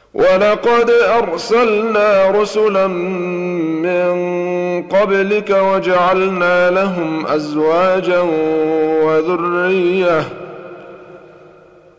ولقد أرسلنا رسلا من قبلك وجعلنا لهم أزواجا وذرية